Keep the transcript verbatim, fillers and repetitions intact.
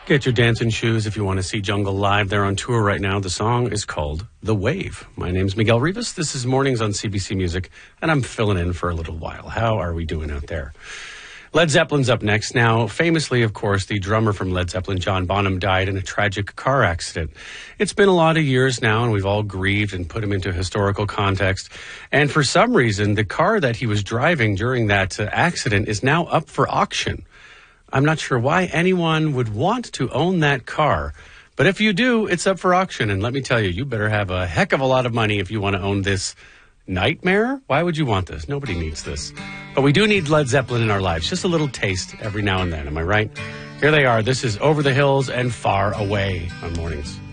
Get your dancing shoes if you want to see Jungle live. They're on tour right now. The song is called The Wave. My name's Miguel Rivas. This is Mornings on C B C Music, and I'm filling in for a little while. How are we doing out there? Led Zeppelin's up next. Now, famously, of course, the drummer from Led Zeppelin, John Bonham, died in a tragic car accident. It's been a lot of years now, and we've all grieved and put him into historical context. And for some reason, the car that he was driving during that uh, accident is now up for auction. I'm not sure why anyone would want to own that car. But if you do, it's up for auction. And let me tell you, you better have a heck of a lot of money if you want to own this nightmare. Why would you want this? Nobody needs this. But we do need Led Zeppelin in our lives. Just a little taste every now and then. Am I right? Here they are. This is Over the Hills and Far Away on Mornings.